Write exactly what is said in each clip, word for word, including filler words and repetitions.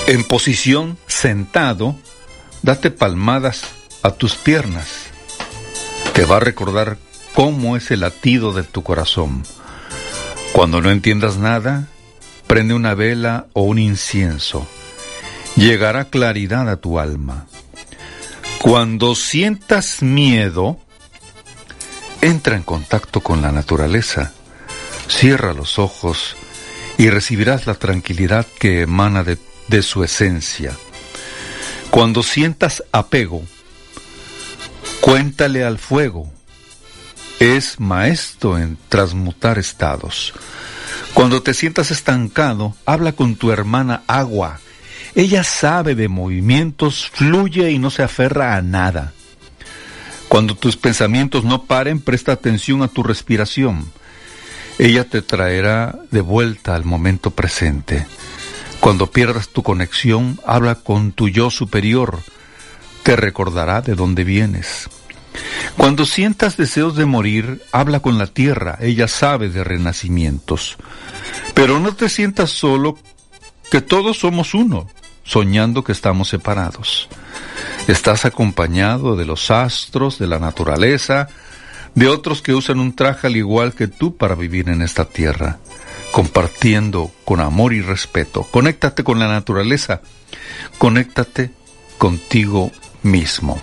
En posición sentado, date palmadas a tus piernas. Te va a recordar cómo es el latido de tu corazón. Cuando no entiendas nada, prende una vela o un incienso. Llegará claridad a tu alma. Cuando sientas miedo, entra en contacto con la naturaleza. Cierra los ojos y recibirás la tranquilidad que emana de, de su esencia. Cuando sientas apego, cuéntale al fuego. Es maestro en transmutar estados. Cuando te sientas estancado, habla con tu hermana agua. Ella sabe de movimientos, fluye y no se aferra a nada. Cuando tus pensamientos no paren, presta atención a tu respiración. Ella te traerá de vuelta al momento presente. Cuando pierdas tu conexión, habla con tu yo superior. Te recordará de dónde vienes. Cuando sientas deseos de morir, habla con la tierra. Ella sabe de renacimientos. Pero no te sientas solo, que todos somos uno, soñando que estamos separados. Estás acompañado de los astros, de la naturaleza, de otros que usan un traje al igual que tú para vivir en esta tierra, compartiendo con amor y respeto. Conéctate con la naturaleza, conéctate contigo mismo.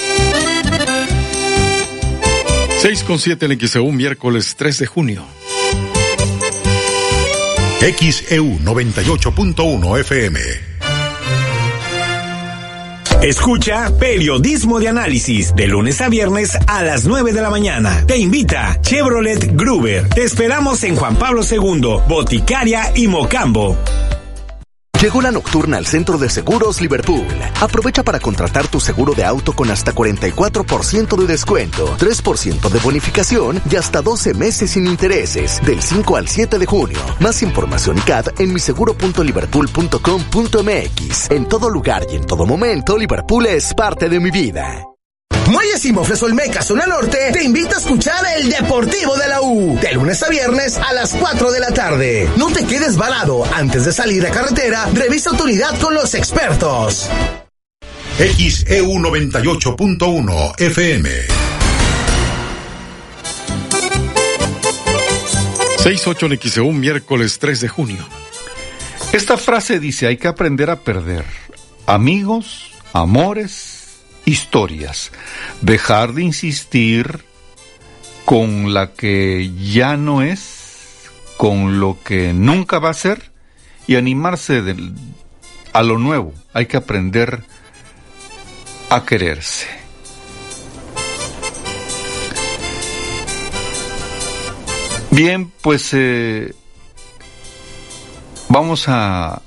seis con siete en X E U, miércoles tres de junio. X E U noventa y ocho punto uno F M. Escucha Periodismo de Análisis de lunes a viernes a las nueve de la mañana. Te invita Chevrolet Gruber. Te esperamos en Juan Pablo segundo, Boticaria y Mocambo. Llegó la nocturna al Centro de Seguros Liverpool. Aprovecha para contratar tu seguro de auto con hasta cuarenta y cuatro por ciento de descuento, tres por ciento de bonificación y hasta doce meses sin intereses, del cinco al siete de junio. Más información y C A D en mi seguro punto liverpool punto com punto m x. En todo lugar y en todo momento, Liverpool es parte de mi vida. Muelles y Mofles Olmeca, zona norte, te invita a escuchar el Deportivo de la U, de lunes a viernes a las cuatro de la tarde. No te quedes varado, antes de salir a carretera, revisa tu unidad con los expertos. X E U noventa y ocho punto uno F M. seis ocho en X E U, miércoles tres de junio. Esta frase dice: hay que aprender a perder amigos, amores, historias, dejar de insistir con la que ya no es, con lo que nunca va a ser, y animarse de, a lo nuevo. Hay que aprender a quererse. Bien, pues eh, vamos a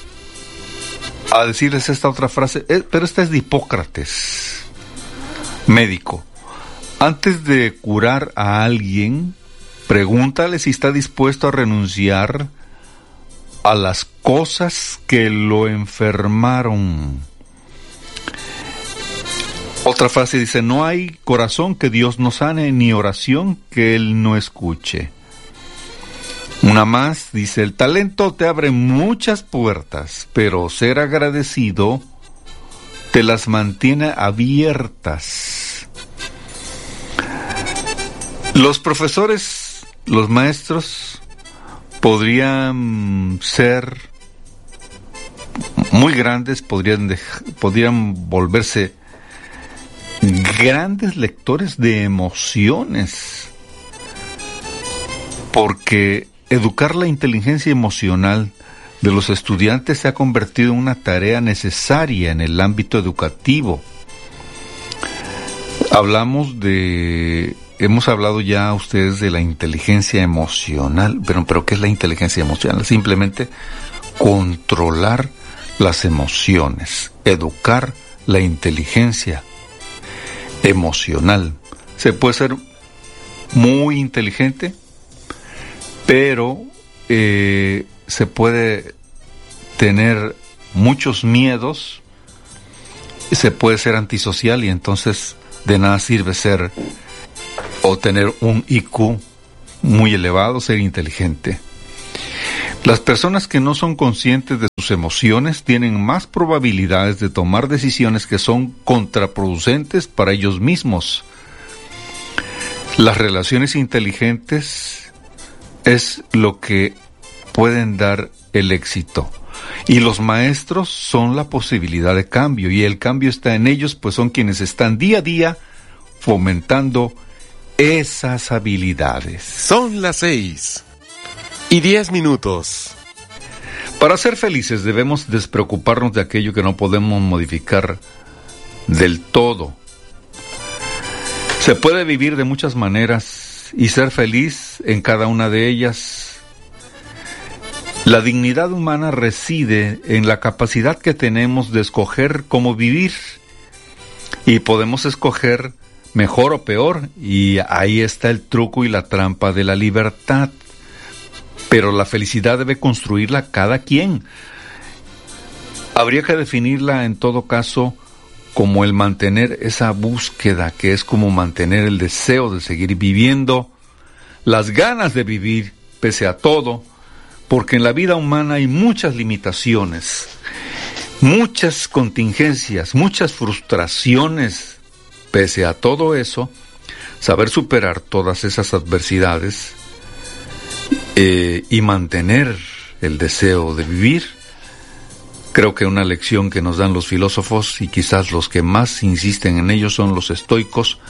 a decirles esta otra frase, eh, pero esta es de Hipócrates, médico. Antes de curar a alguien, pregúntale si está dispuesto a renunciar a las cosas que lo enfermaron. Otra frase dice: no hay corazón que Dios no sane, ni oración que Él no escuche. Una más dice: el talento te abre muchas puertas, pero ser agradecido te las mantiene abiertas. Los profesores, los maestros, podrían ser muy grandes, podrían, dej- podrían volverse grandes lectores de emociones, porque educar la inteligencia emocional de los estudiantes se ha convertido en una tarea necesaria en el ámbito educativo. Hablamos de, hemos hablado ya a ustedes de la inteligencia emocional, pero, pero ¿qué es la inteligencia emocional? Simplemente controlar las emociones, educar la inteligencia emocional. Se puede ser muy inteligente, pero eh, se puede tener muchos miedos, se puede ser antisocial, y entonces de nada sirve ser o tener un I Q muy elevado, ser inteligente. Las personas que no son conscientes de sus emociones tienen más probabilidades de tomar decisiones que son contraproducentes para ellos mismos. Las relaciones inteligentes es lo que pueden dar el éxito. Y los maestros son la posibilidad de cambio, y el cambio está en ellos, pues son quienes están día a día fomentando esas habilidades. Son las seis y diez minutos. Para ser felices debemos despreocuparnos de aquello que no podemos modificar del todo. Se puede vivir de muchas maneras y ser feliz en cada una de ellas. La dignidad humana reside en la capacidad que tenemos de escoger cómo vivir, y podemos escoger mejor o peor, y ahí está el truco y la trampa de la libertad. Pero la felicidad debe construirla cada quien. Habría que definirla en todo caso como el mantener esa búsqueda, que es como mantener el deseo de seguir viviendo, las ganas de vivir pese a todo, porque en la vida humana hay muchas limitaciones, muchas contingencias, muchas frustraciones. Pese a todo eso, saber superar todas esas adversidades eh, y mantener el deseo de vivir, creo que una lección que nos dan los filósofos, y quizás los que más insisten en ello son los estoicos,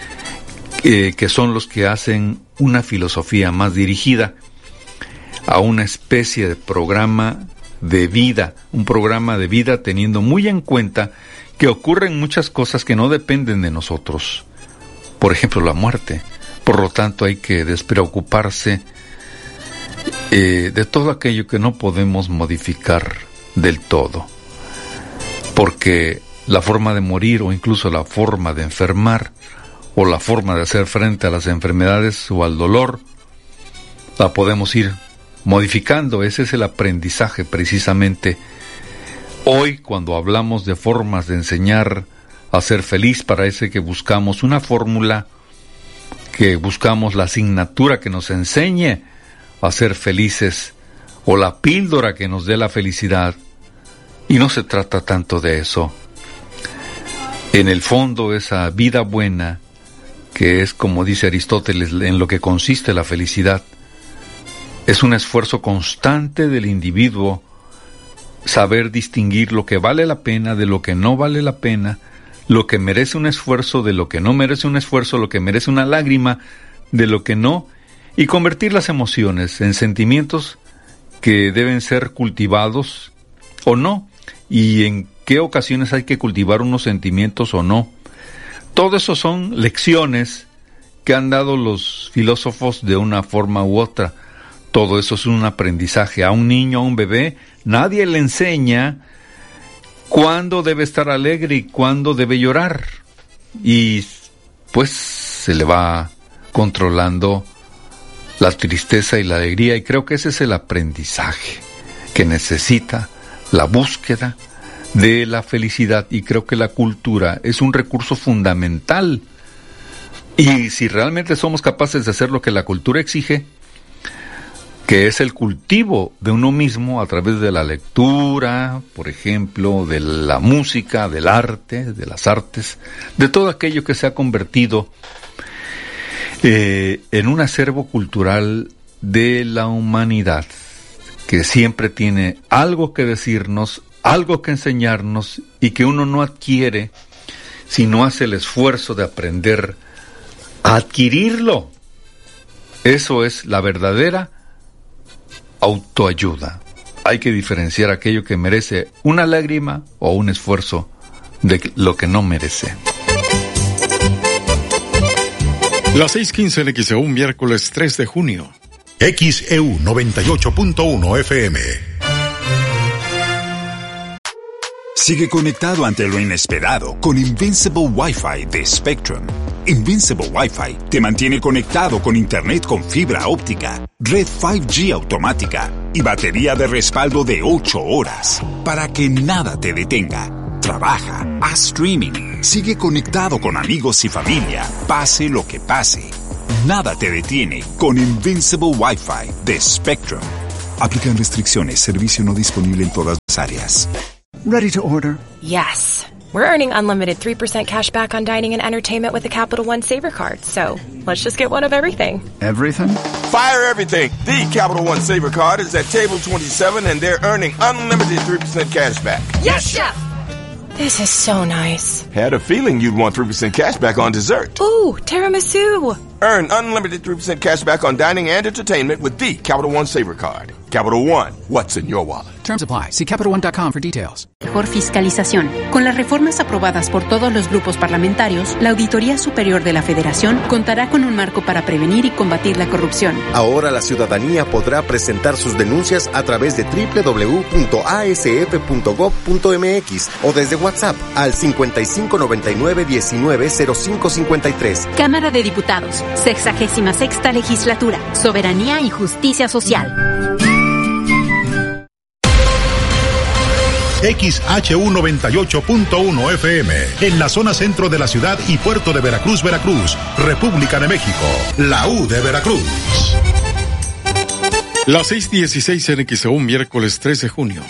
eh, que son los que hacen una filosofía más dirigida a una especie de programa de vida, un programa de vida teniendo muy en cuenta que ocurren muchas cosas que no dependen de nosotros. Por ejemplo, la muerte. Por lo tanto, hay que despreocuparse eh, de todo aquello que no podemos modificar del todo. Porque la forma de morir, o incluso la forma de enfermar, o la forma de hacer frente a las enfermedades o al dolor, la podemos ir modificando. Ese es el aprendizaje precisamente. Hoy, cuando hablamos de formas de enseñar a ser feliz, parece que buscamos una fórmula, que buscamos la asignatura que nos enseñe a ser felices, o la píldora que nos dé la felicidad. Y no se trata tanto de eso. En el fondo, esa vida buena, que es, como dice Aristóteles, en lo que consiste la felicidad, es un esfuerzo constante del individuo, saber distinguir lo que vale la pena de lo que no vale la pena, lo que merece un esfuerzo de lo que no merece un esfuerzo, lo que merece una lágrima de lo que no, y convertir las emociones en sentimientos que deben ser cultivados o no, y en qué ocasiones hay que cultivar unos sentimientos o no. Todo eso son lecciones que han dado los filósofos de una forma u otra. Todo eso es un aprendizaje. A un niño, a un bebé, nadie le enseña cuándo debe estar alegre y cuándo debe llorar. Y pues se le va controlando la tristeza y la alegría, y creo que ese es el aprendizaje que necesita la búsqueda de la felicidad, y creo que la cultura es un recurso fundamental. Y si realmente somos capaces de hacer lo que la cultura exige, que es el cultivo de uno mismo a través de la lectura, por ejemplo, de la música, del arte, de las artes, de todo aquello que se ha convertido eh, en un acervo cultural de la humanidad, que siempre tiene algo que decirnos, algo que enseñarnos, y que uno no adquiere si no hace el esfuerzo de aprender a adquirirlo. Eso es la verdadera autoayuda. Hay que diferenciar aquello que merece una lágrima o un esfuerzo de lo que no merece. Las seis quince en X E U, miércoles tres de junio. X E U noventa y ocho punto uno F M. Sigue conectado ante lo inesperado con Invincible Wi-Fi de Spectrum. Invincible Wi-Fi te mantiene conectado con internet con fibra óptica, red cinco G automática y batería de respaldo de ocho horas para que nada te detenga. Trabaja, haz streaming, sigue conectado con amigos y familia, pase lo que pase. Nada te detiene con Invincible Wi-Fi de Spectrum. Aplican restricciones. Servicio no disponible en todas las áreas. Ready to order? Yes. We're earning unlimited three percent cash back on dining and entertainment with the Capital One Saver Card. So let's just get one of everything. Everything? Fire everything. The Capital One Saver Card is at table twenty-seven and they're earning unlimited three percent cash back. Yes, Chef! This is so nice. Had a feeling you'd want three percent cash back on dessert. Ooh, tiramisu. Earn unlimited three percent cash back on dining and entertainment with the Capital One Saver Card. Capital One, what's in your wallet? Terms apply. See Capital One dot com for details. Mejor fiscalización. Con las reformas aprobadas por todos los grupos parlamentarios, la Auditoría Superior de la Federación contará con un marco para prevenir y combatir la corrupción. Ahora la ciudadanía podrá presentar sus denuncias a través de doble u doble u doble u punto a s f punto gov punto m x o desde WhatsApp al cincuenta y cinco noventa y nueve diecinueve cero cinco cincuenta y tres. Cámara de Diputados, sexagésima sexta Legislatura, Soberanía y Justicia Social. X H U noventa y ocho punto uno F M, en la zona centro de la ciudad y puerto de Veracruz, Veracruz, República de México, la U de Veracruz. Las seis dieciséis en X E U, miércoles tres de junio.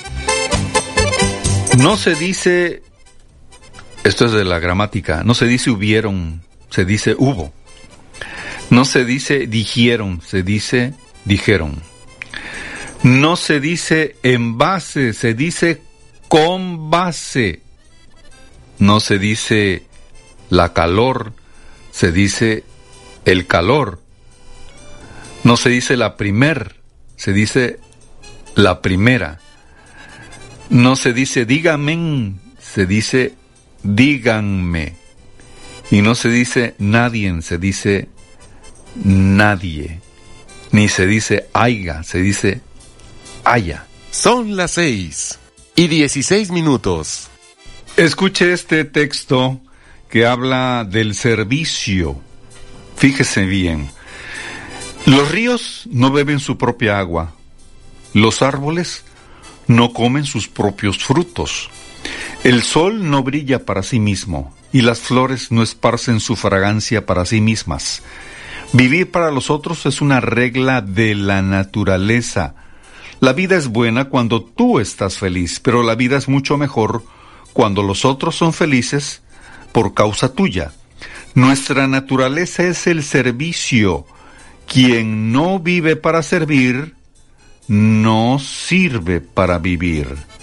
No se dice, esto es de la gramática, no se dice hubieron, se dice hubo. No se dice dijeron, se dice dijeron. No se dice en base, se dice con base. No se dice la calor, se dice el calor. No se dice la primer, se dice la primera. No se dice dígame, se dice díganme. Y no se dice nadie, se dice nadie. Ni se dice haiga, se dice haya. Son las seis y dieciséis minutos. Escuche este texto que habla del servicio. Fíjese bien. Los ríos no beben su propia agua. Los árboles no comen sus propios frutos. El sol no brilla para sí mismo y las flores no esparcen su fragancia para sí mismas. Vivir para los otros es una regla de la naturaleza. La vida es buena cuando tú estás feliz, pero la vida es mucho mejor cuando los otros son felices por causa tuya. Nuestra naturaleza es el servicio. Quien no vive para servir, no sirve para vivir.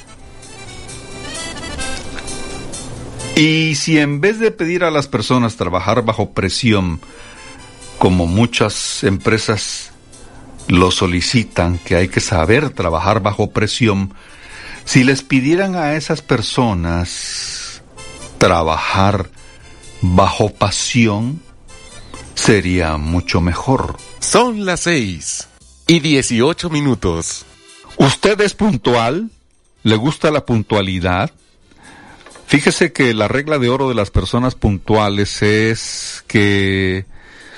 Y si en vez de pedir a las personas trabajar bajo presión, como muchas empresas lo solicitan, que hay que saber trabajar bajo presión, si les pidieran a esas personas trabajar bajo pasión, sería mucho mejor. Son las seis y dieciocho minutos. ¿Usted es puntual? ¿Le gusta la puntualidad? Fíjese que la regla de oro de las personas puntuales es que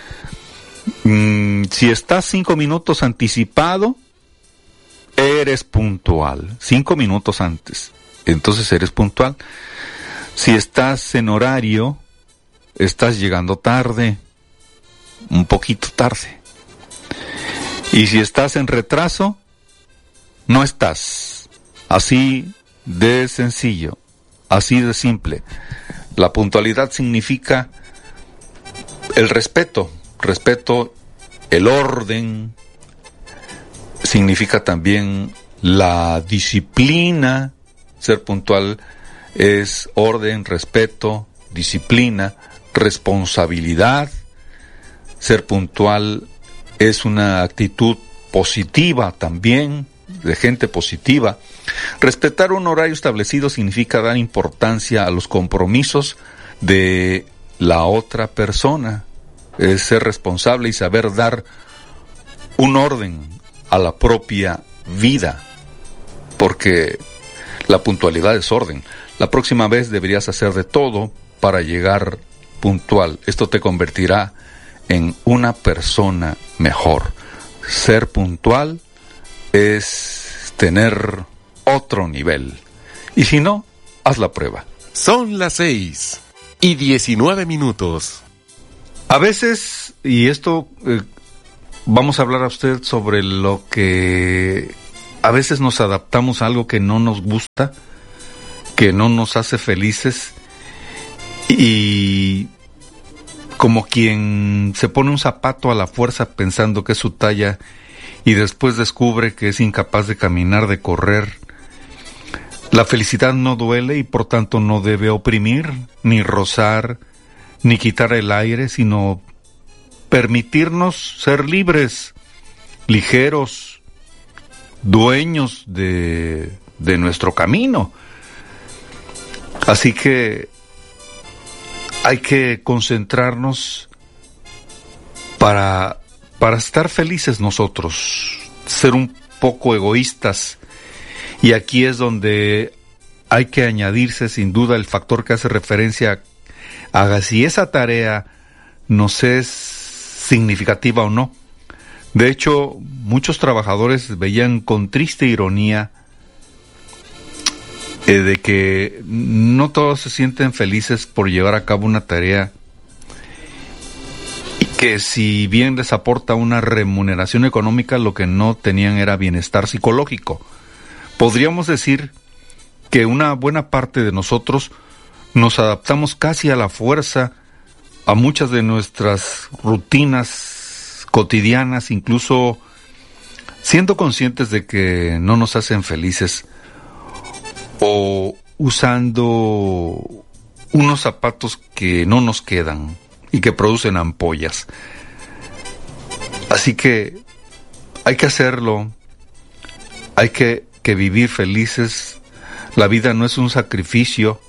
Mm, si estás cinco minutos anticipado, eres puntual. Cinco minutos antes, entonces eres puntual. Si estás en horario, estás llegando tarde, un poquito tarde. Y si estás en retraso, no estás. Así de sencillo, así de simple. La puntualidad significa el respeto. Respeto, el orden, significa también la disciplina. Ser puntual es orden, respeto, disciplina, responsabilidad. Ser puntual es una actitud positiva también, de gente positiva. Respetar un horario establecido significa dar importancia a los compromisos de la otra persona. Es ser responsable y saber dar un orden a la propia vida, porque la puntualidad es orden. La próxima vez deberías hacer de todo para llegar puntual. Esto te convertirá en una persona mejor. Ser puntual es tener otro nivel. Y si no, haz la prueba. Son las seis y diecinueve minutos. A veces, y esto, eh, vamos a hablar a usted sobre lo que a veces nos adaptamos a algo que no nos gusta, que no nos hace felices, y como quien se pone un zapato a la fuerza pensando que es su talla y después descubre que es incapaz de caminar, de correr. La felicidad no duele y por tanto no debe oprimir, ni rozar, ni quitar el aire, sino permitirnos ser libres, ligeros, dueños de, de nuestro camino. Así que hay que concentrarnos para, para estar felices nosotros, ser un poco egoístas. Y aquí es donde hay que añadirse sin duda el factor que hace referencia a si esa tarea nos es significativa o no. De hecho, muchos trabajadores veían con triste ironía eh, de que no todos se sienten felices por llevar a cabo una tarea y que si bien les aporta una remuneración económica, lo que no tenían era bienestar psicológico. Podríamos decir que una buena parte de nosotros nos adaptamos casi a la fuerza a muchas de nuestras rutinas cotidianas, incluso siendo conscientes de que no nos hacen felices, o usando unos zapatos que no nos quedan y que producen ampollas. Así que hay que hacerlo, hay que, que vivir felices. La vida no es un sacrificio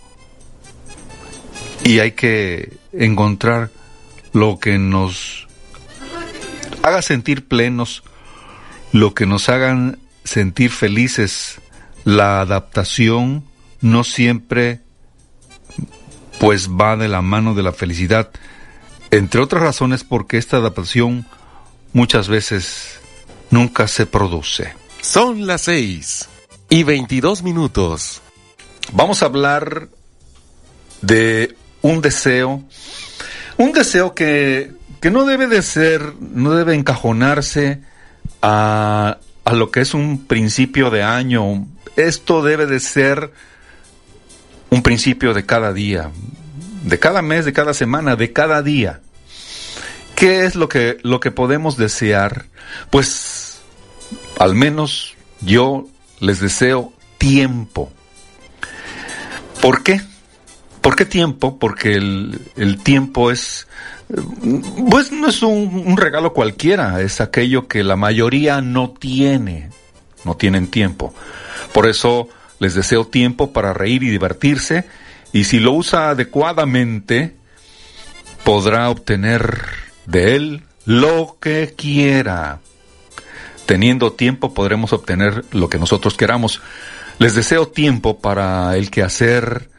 y hay que encontrar lo que nos haga sentir plenos, lo que nos hagan sentir felices. La adaptación no siempre pues va de la mano de la felicidad, entre otras razones porque esta adaptación muchas veces nunca se produce. Son las seis y veintidós minutos. Vamos a hablar de un deseo, un deseo que, que no debe de ser, no debe encajonarse a, a lo que es un principio de año. Esto debe de ser un principio de cada día, de cada mes, de cada semana, de cada día. ¿Qué es lo que, lo que podemos desear? Pues, al menos yo les deseo tiempo. ¿Por qué? ¿Por qué tiempo? Porque el, el tiempo es, pues no es un, un regalo cualquiera, es aquello que la mayoría no tiene, no tienen tiempo. Por eso les deseo tiempo para reír y divertirse, y si lo usa adecuadamente, podrá obtener de él lo que quiera. Teniendo tiempo podremos obtener lo que nosotros queramos. Les deseo tiempo para el quehacer,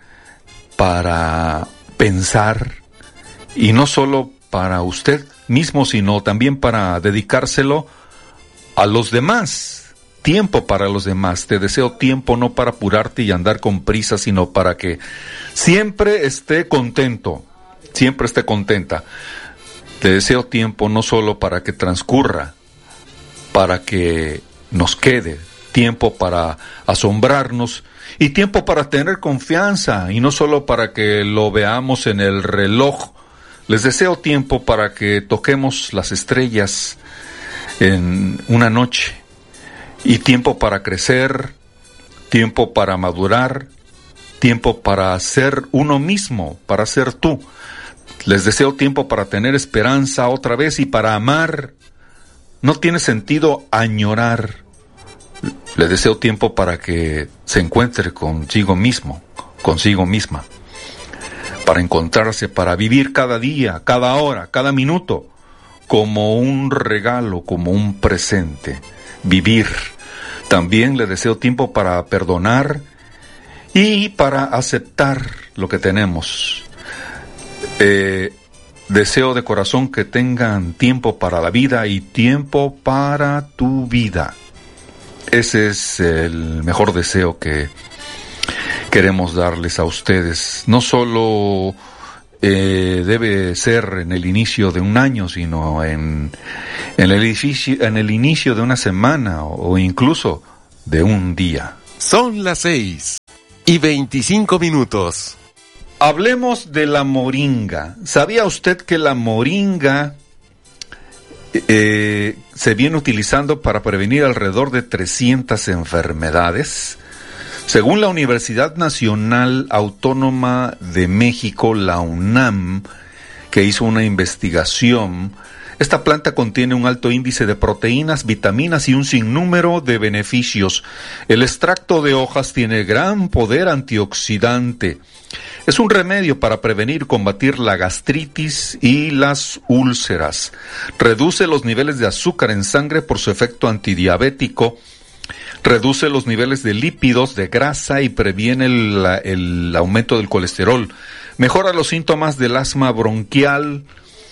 para pensar, y no solo para usted mismo, sino también para dedicárselo a los demás. Tiempo para los demás. Te deseo tiempo no para apurarte y andar con prisa, sino para que siempre esté contento, siempre esté contenta. Te deseo tiempo no solo para que transcurra, para que nos quede, tiempo para asombrarnos y tiempo para tener confianza y no solo para que lo veamos en el reloj. Les deseo tiempo para que toquemos las estrellas en una noche. Y tiempo para crecer, tiempo para madurar, tiempo para ser uno mismo, para ser tú. Les deseo tiempo para tener esperanza otra vez y para amar. No tiene sentido añorar. Les deseo tiempo para que se encuentre consigo mismo, consigo misma. Para encontrarse, para vivir cada día, cada hora, cada minuto, como un regalo, como un presente. Vivir. También le deseo tiempo para perdonar y para aceptar lo que tenemos. Eh, deseo de corazón que tengan tiempo para la vida y tiempo para tu vida. Ese es el mejor deseo que queremos darles a ustedes. No solo Eh, debe ser en el inicio de un año, sino en, en, el, edificio, en el inicio de una semana o, o incluso de un día. Son las seis y veinticinco minutos. Hablemos de la moringa. ¿Sabía usted que la moringa eh, se viene utilizando para prevenir alrededor de trescientas enfermedades? Según la Universidad Nacional Autónoma de México, la UNAM, que hizo una investigación, esta planta contiene un alto índice de proteínas, vitaminas y un sinnúmero de beneficios. El extracto de hojas tiene gran poder antioxidante. Es un remedio para prevenir y combatir la gastritis y las úlceras. Reduce los niveles de azúcar en sangre por su efecto antidiabético. Reduce los niveles de lípidos, de grasa y previene el, el aumento del colesterol. Mejora los síntomas del asma bronquial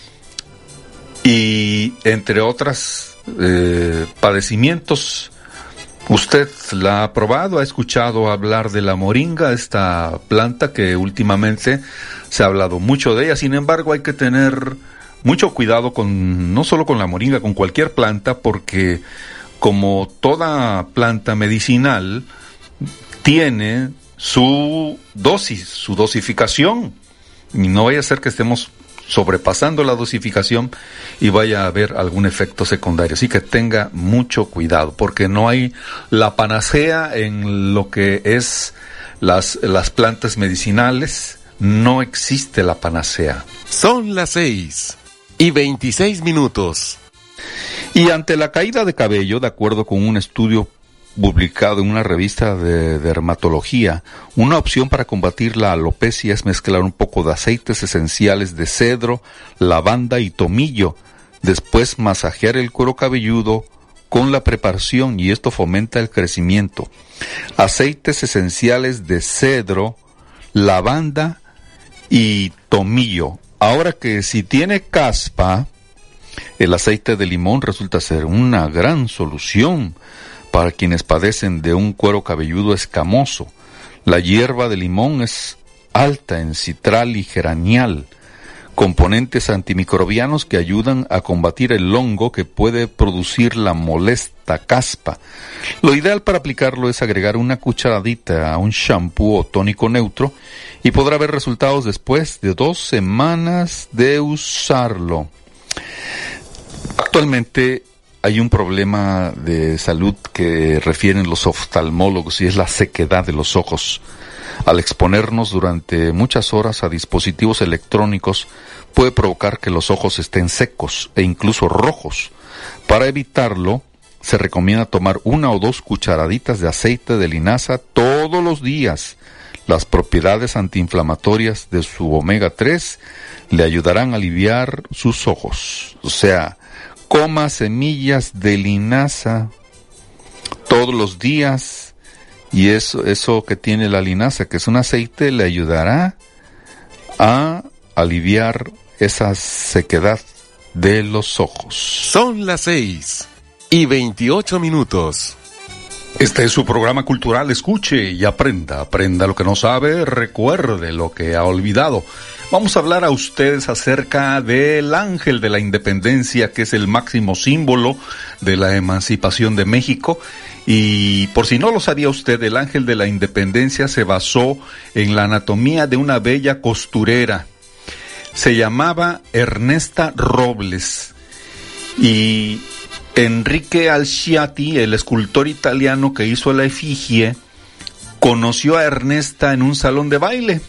y entre otros eh, padecimientos. ¿Usted la ha probado? ¿Ha escuchado hablar de la moringa, esta planta que últimamente se ha hablado mucho de ella? Sin embargo, hay que tener mucho cuidado con, no solo con la moringa, con cualquier planta, porque como toda planta medicinal, tiene su dosis, su dosificación. Y no vaya a ser que estemos sobrepasando la dosificación y vaya a haber algún efecto secundario. Así que tenga mucho cuidado, porque no hay la panacea en lo que es las, las plantas medicinales. No existe la panacea. Son las seis y veintiséis minutos. Y ante la caída de cabello, de acuerdo con un estudio publicado en una revista de dermatología, una opción para combatir la alopecia es mezclar un poco de aceites esenciales de cedro, lavanda y tomillo, después masajear el cuero cabelludo con la preparación, y esto fomenta el crecimiento. Aceites esenciales de cedro, lavanda y tomillo. Ahora que si tiene caspa, el aceite de limón resulta ser una gran solución para quienes padecen de un cuero cabelludo escamoso. La hierba de limón es alta en citral y geranial, componentes antimicrobianos que ayudan a combatir el hongo que puede producir la molesta caspa. Lo ideal para aplicarlo es agregar una cucharadita a un shampoo o tónico neutro y podrá haber resultados después de dos semanas de usarlo. Actualmente hay un problema de salud que refieren los oftalmólogos y es la sequedad de los ojos. Al exponernos durante muchas horas a dispositivos electrónicos puede provocar que los ojos estén secos e incluso rojos. Para evitarlo, se recomienda tomar una o dos cucharaditas de aceite de linaza todos los días. Las propiedades antiinflamatorias de su omega tres le ayudarán a aliviar sus ojos. O sea, coma semillas de linaza todos los días, y eso, eso que tiene la linaza, que es un aceite, le ayudará a aliviar esa sequedad de los ojos. Son las seis y veintiocho minutos. Este es su programa cultural. Escuche y aprenda. Aprenda lo que no sabe, recuerde lo que ha olvidado. Vamos a hablar a ustedes acerca del Ángel de la Independencia, que es el máximo símbolo de la emancipación de México. Y por si no lo sabía usted, el Ángel de la Independencia se basó en la anatomía de una bella costurera. Se llamaba Ernesta Robles. Y Enrique Alciati, el escultor italiano que hizo la efigie, conoció a Ernesta en un salón de baile.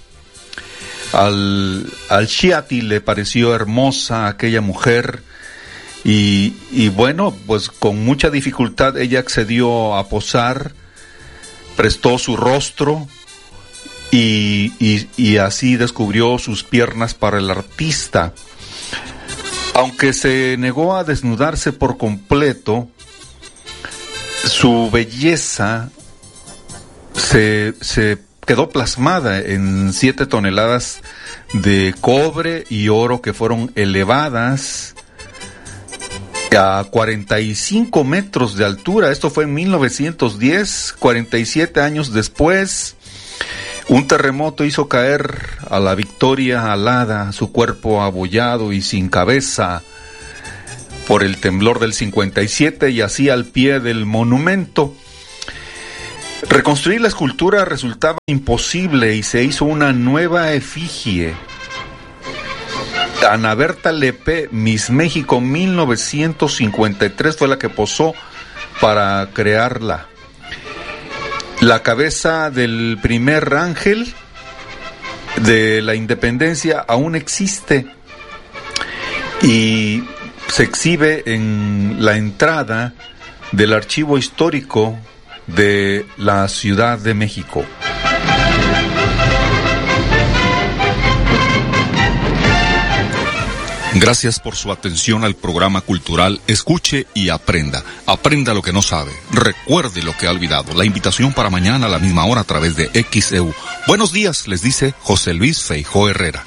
Al Alciati le pareció hermosa aquella mujer y, y bueno, pues con mucha dificultad ella accedió a posar, prestó su rostro y, y, y así descubrió sus piernas para el artista. Aunque se negó a desnudarse por completo, su belleza se, se quedó plasmada en siete toneladas de cobre y oro que fueron elevadas a cuarenta y cinco metros de altura. Esto fue en mil novecientos diez, cuarenta y siete años después. Un terremoto hizo caer a la Victoria alada, su cuerpo abollado y sin cabeza por el temblor del cincuenta y siete, y así al pie del monumento. Reconstruir la escultura resultaba imposible y se hizo una nueva efigie. Ana Berta Lepe, Miss México mil novecientos cincuenta y tres, fue la que posó para crearla. La cabeza del primer ángel de la independencia aún existe y se exhibe en la entrada del archivo histórico de la Ciudad de México. Gracias por su atención al programa cultural Escuche y Aprenda. Aprenda lo que no sabe. Recuerde lo que ha olvidado. La invitación para mañana a la misma hora a través de X E U. Buenos días, les dice José Luis Feijó Herrera.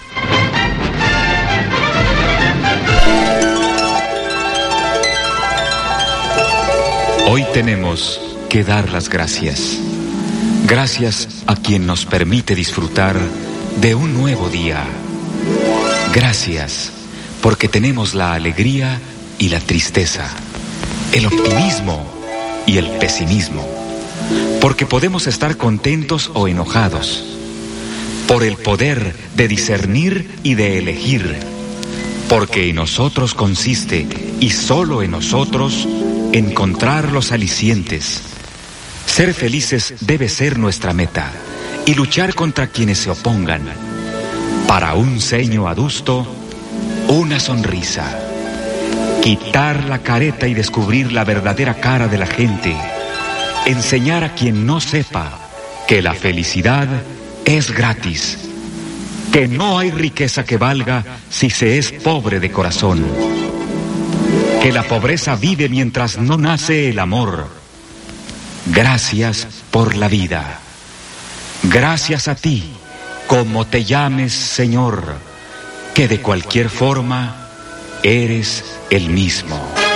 Hoy tenemos que dar las gracias. Gracias a quien nos permite disfrutar de un nuevo día. Gracias porque tenemos la alegría y la tristeza, el optimismo y el pesimismo, porque podemos estar contentos o enojados, por el poder de discernir y de elegir, porque en nosotros consiste, y solo en nosotros, encontrar los alicientes. Ser felices debe ser nuestra meta, y luchar contra quienes se opongan. Para un ceño adusto, una sonrisa. Quitar la careta y descubrir la verdadera cara de la gente. Enseñar a quien no sepa que la felicidad es gratis. Que no hay riqueza que valga si se es pobre de corazón. Que la pobreza vive mientras no nace el amor. Gracias por la vida. Gracias a ti, como te llames, Señor, que de cualquier forma eres el mismo.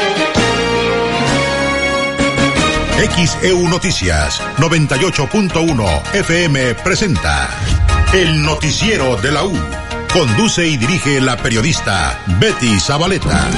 X E U Noticias noventa y ocho punto uno F M presenta El Noticiero de la U. Conduce y dirige la periodista Betty Zabaleta.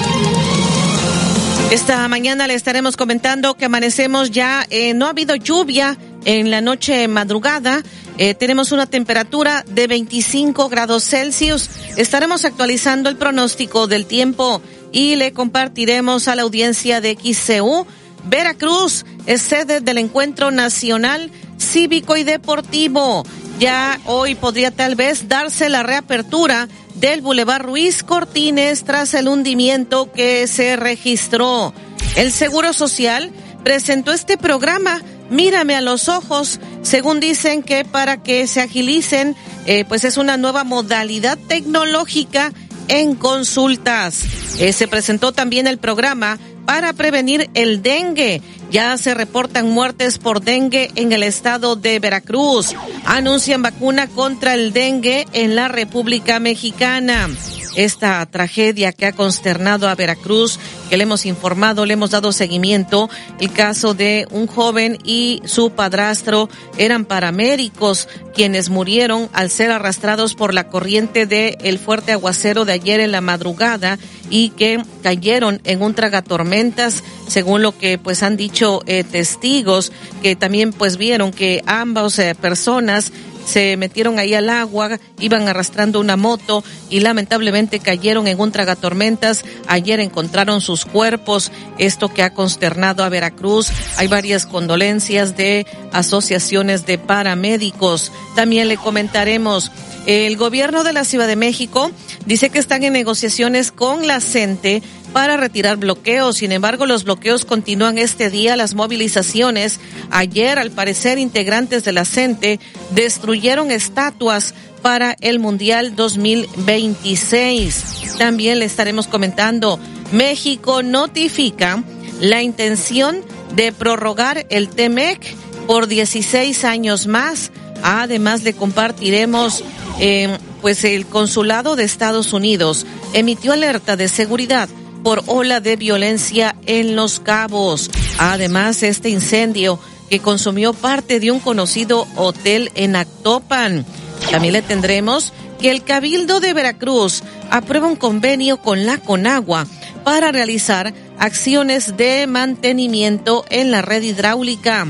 Esta mañana le estaremos comentando que amanecemos ya, eh, no ha habido lluvia en la noche madrugada. Eh, tenemos una temperatura de veinticinco grados Celsius. Estaremos actualizando el pronóstico del tiempo y le compartiremos a la audiencia de X E U. Veracruz es sede del Encuentro Nacional Cívico y Deportivo. Ya hoy podría tal vez darse la reapertura del Boulevard Ruiz Cortines tras el hundimiento que se registró. El Seguro Social presentó este programa Mírame a los ojos, según dicen que para que se agilicen, eh, pues es una nueva modalidad tecnológica en consultas. Eh, se presentó también el programa para prevenir el dengue. Ya se reportan muertes por dengue en el estado de Veracruz. Anuncian vacuna contra el dengue en la República Mexicana. Esta tragedia que ha consternado a Veracruz, que le hemos informado, le hemos dado seguimiento, el caso de un joven y su padrastro eran paramédicos quienes murieron al ser arrastrados por la corriente del fuerte aguacero de ayer en la madrugada y que cayeron en un tragatormentas, según lo que pues han dicho eh, testigos que también pues vieron que ambas eh, personas se metieron ahí al agua, iban arrastrando una moto y lamentablemente cayeron en un tragatormentas. Ayer encontraron sus cuerpos, esto que ha consternado a Veracruz. Hay varias condolencias de asociaciones de paramédicos. También le comentaremos, el gobierno de la Ciudad de México dice que están en negociaciones con la CENTE para retirar bloqueos. Sin embargo, los bloqueos continúan este día, las movilizaciones. Ayer, al parecer, integrantes de la CENTE destruyeron estatuas para el Mundial dos mil veintiséis. También le estaremos comentando, México notifica la intención de prorrogar el T M E C por dieciséis años más. Además, le compartiremos, eh, pues el consulado de Estados Unidos emitió alerta de seguridad por ola de violencia en Los Cabos. Además, este incendio que consumió parte de un conocido hotel en Actopan. También le tendremos que el Cabildo de Veracruz aprueba un convenio con la Conagua para realizar acciones de mantenimiento en la red hidráulica.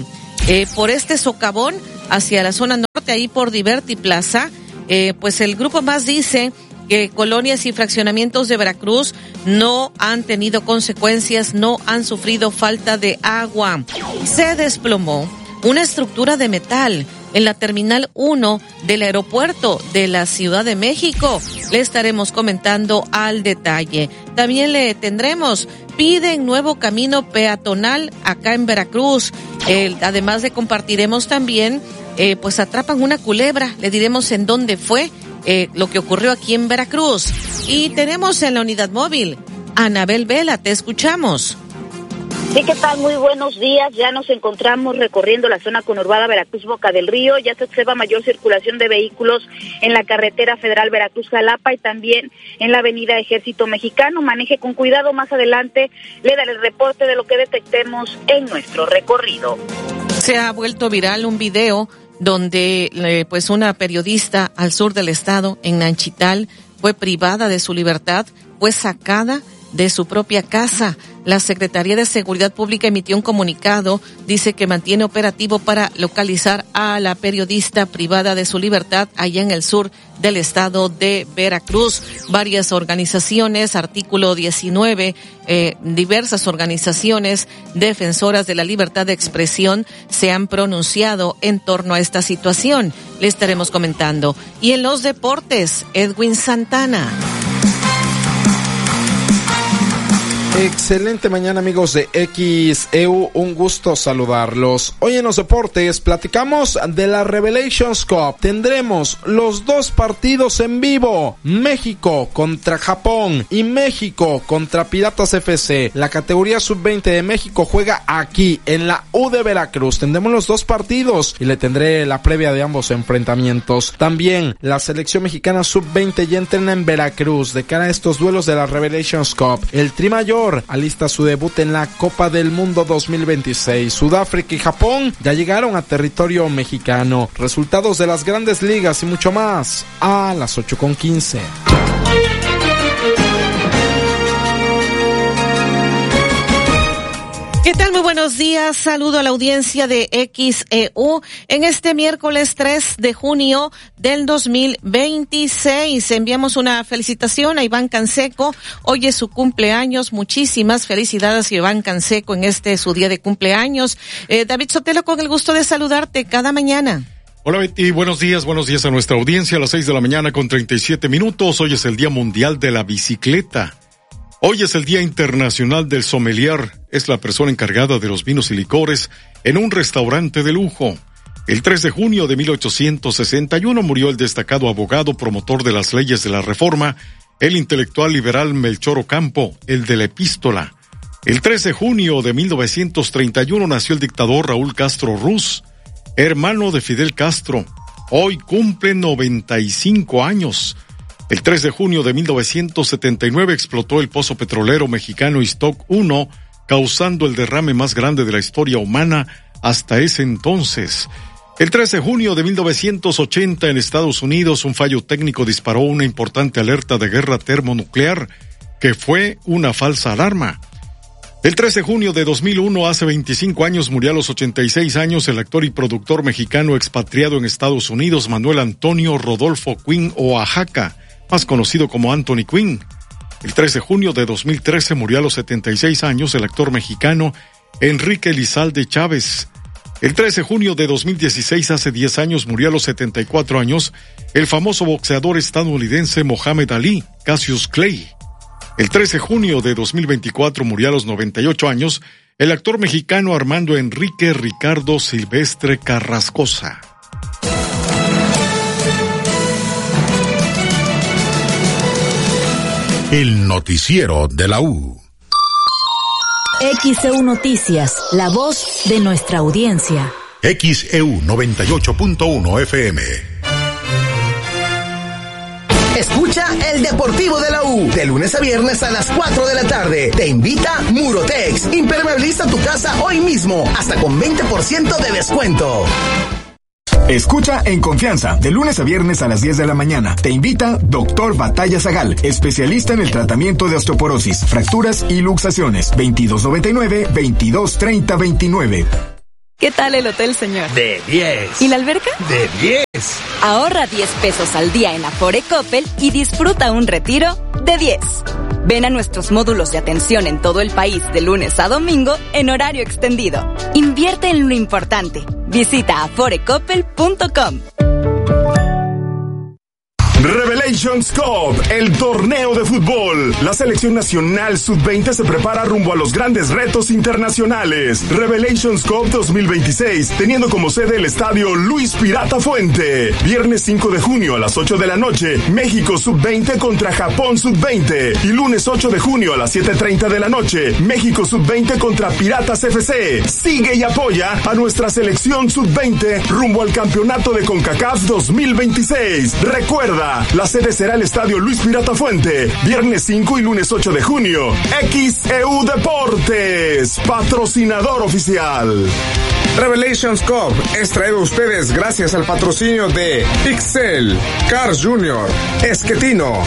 eh, por este socavón hacia la zona norte, ahí por Diverti Plaza. Eh, pues el Grupo Más dice que colonias y fraccionamientos de Veracruz no han tenido consecuencias, no han sufrido falta de agua. Se desplomó una estructura de metal en la Terminal uno del aeropuerto de la Ciudad de México. Le estaremos comentando al detalle. También le tendremos, piden nuevo camino peatonal acá en Veracruz. Eh, además de compartiremos también, eh, pues atrapan una culebra, le diremos en dónde fue. Eh, lo que ocurrió aquí en Veracruz. Y tenemos en la unidad móvil Anabel Vela, te escuchamos. Sí, ¿qué tal? Muy buenos días. Ya nos encontramos recorriendo la zona conurbada Veracruz-Boca del Río. Ya se observa mayor circulación de vehículos en la carretera federal Veracruz-Jalapa y también en la avenida Ejército Mexicano. Maneje con cuidado. Más adelante le daré el reporte de lo que detectemos en nuestro recorrido. Se ha vuelto viral un video donde eh, pues una periodista al sur del estado, en Nanchital, fue privada de su libertad, fue sacada de su propia casa. La Secretaría de Seguridad Pública emitió un comunicado, dice que mantiene operativo para localizar a la periodista privada de su libertad allá en el sur del estado de Veracruz. Varias organizaciones, artículo diecinueve, eh, diversas organizaciones defensoras de la libertad de expresión se han pronunciado en torno a esta situación. Le estaremos comentando. Y en los deportes, Edwin Santana. Excelente mañana, amigos de X E U, un gusto saludarlos. Hoy en los deportes platicamos de la Revelations Cup. Tendremos los dos partidos en vivo, México contra Japón y México contra Piratas F C. La categoría sub veinte de México juega aquí en la U de Veracruz. Tendremos los dos partidos y le tendré la previa de ambos enfrentamientos. También la selección mexicana sub veinte ya entrena en Veracruz de cara a estos duelos de la Revelations Cup. El Tri Mayor alista su debut en la Copa del Mundo dos mil veintiséis. Sudáfrica y Japón ya llegaron a territorio mexicano. Resultados de las grandes ligas y mucho más a las ocho con quince. ¿Qué tal? Muy buenos días. Saludo a la audiencia de X E U en este miércoles tres de junio del dos mil veintiséis. Enviamos una felicitación a Iván Canseco. Hoy es su cumpleaños. Muchísimas felicidades a Iván Canseco en este su día de cumpleaños. Eh, David Sotelo, con el gusto de saludarte cada mañana. Hola Betty, buenos días, buenos días a nuestra audiencia a las seis de la mañana con treinta y siete minutos. Hoy es el Día Mundial de la Bicicleta. Hoy es el Día Internacional del Sommelier, es la persona encargada de los vinos y licores en un restaurante de lujo. El tres de junio de mil ochocientos sesenta y uno murió el destacado abogado promotor de las leyes de la Reforma, el intelectual liberal Melchor Ocampo, el de la Epístola. El tres de junio de mil novecientos treinta y uno nació el dictador Raúl Castro Ruz, hermano de Fidel Castro. Hoy cumple noventa y cinco años. El tres de junio de mil novecientos setenta y nueve explotó el pozo petrolero mexicano Stock uno, causando el derrame más grande de la historia humana hasta ese entonces. El tres de junio de mil novecientos ochenta en Estados Unidos, un fallo técnico disparó una importante alerta de guerra termonuclear, que fue una falsa alarma. El tres de junio de dos mil uno, hace veinticinco años, murió a los ochenta y seis años el actor y productor mexicano expatriado en Estados Unidos, Manuel Antonio Rodolfo Quinn Oaxaca, más conocido como Anthony Quinn. El tres de junio de dos mil trece murió a los setenta y seis años el actor mexicano Enrique Elizalde Chávez. El tres de junio de dos mil dieciséis, hace diez años, murió a los setenta y cuatro años el famoso boxeador estadounidense Mohamed Ali, Cassius Clay. El tres de junio de dos mil veinticuatro murió a los noventa y ocho años el actor mexicano Armando Enrique Ricardo Silvestre Carrascosa. El noticiero de la U. X E U Noticias, la voz de nuestra audiencia. X E U noventa y ocho punto uno F M. Escucha el Deportivo de la U, de lunes a viernes a las cuatro de la tarde. Te invita Murotex. Impermeabiliza tu casa hoy mismo, hasta con veinte por ciento de descuento. Escucha en confianza, de lunes a viernes a las diez de la mañana. Te invita Doctor Batalla Zagal, especialista en el tratamiento de osteoporosis, fracturas y luxaciones. veintidós noventa y nueve, veintidós treinta veintinueve. ¿Qué tal el hotel, señor? De diez. ¿Y la alberca? De diez. Ahorra diez pesos al día en Afore Coppel y disfruta un retiro de diez. Ven a nuestros módulos de atención en todo el país de lunes a domingo en horario extendido. Invierte en lo importante. Visita afore coppel punto com. Revelations Cup, el torneo de fútbol. La selección nacional sub veinte se prepara rumbo a los grandes retos internacionales. Revelations Cup dos mil veintiséis, teniendo como sede el estadio Luis Pirata Fuente. Viernes cinco de junio a las ocho de la noche, México sub veinte contra Japón sub veinte. Y lunes ocho de junio a las siete treinta de la noche, México sub veinte contra Piratas F C. Sigue y apoya a nuestra selección sub veinte rumbo al campeonato de CONCACAF dos mil veintiséis. Recuerda, la sede será el estadio Luis Pirata Fuente, viernes cinco y lunes ocho de junio. X E U Deportes, patrocinador oficial. Revelations Cup es traído a ustedes gracias al patrocinio de Pixel, Cars Junior, Esquetino.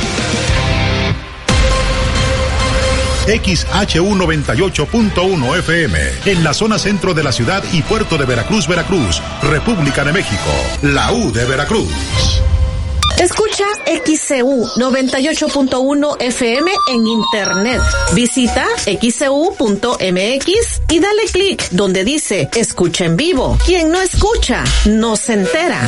X H U noventa y ocho punto uno F M, en la zona centro de la ciudad y puerto de Veracruz, Veracruz, República de México, la U de Veracruz. Escucha X C U noventa y ocho punto uno F M en internet. Visita x c u punto m x y dale clic donde dice escucha en vivo. Quien no escucha, no se entera.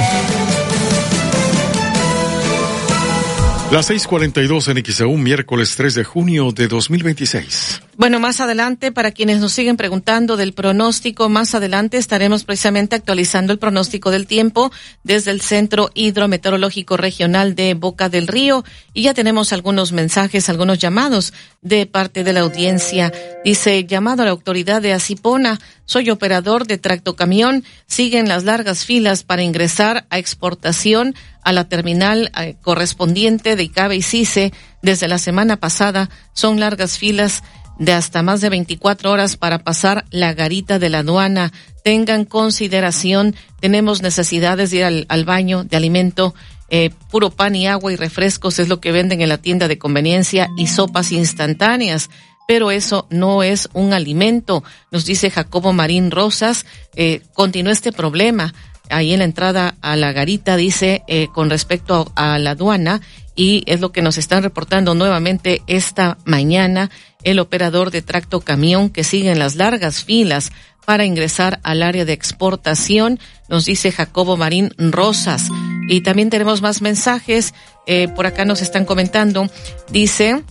Las seis cuarenta y dos en X E U, miércoles tres de junio de dos mil veintiséis. Bueno, más adelante, para quienes nos siguen preguntando del pronóstico, más adelante estaremos precisamente actualizando el pronóstico del tiempo desde el Centro Hidrometeorológico Regional de Boca del Río, y ya tenemos algunos mensajes, algunos llamados de parte de la audiencia. Dice, llamado a la autoridad de Acipona, soy operador de tractocamión, siguen las largas filas para ingresar a exportación a la terminal eh, correspondiente de Icabe y Cice. Desde la semana pasada son largas filas de hasta más de veinticuatro horas para pasar la garita de la aduana. Tengan consideración, tenemos necesidades de ir al, al baño, de alimento, eh, puro pan y agua y refrescos es lo que venden en la tienda de conveniencia, y sopas instantáneas. Pero eso no es un alimento, nos dice Jacobo Marín Rosas. Eh, continúa este problema ahí en la entrada a la garita, dice, eh, con respecto a, a la aduana, y es lo que nos están reportando nuevamente esta mañana el operador de tracto camión, que sigue en las largas filas para ingresar al área de exportación, nos dice Jacobo Marín Rosas. Y también tenemos más mensajes, eh, por acá nos están comentando, dice,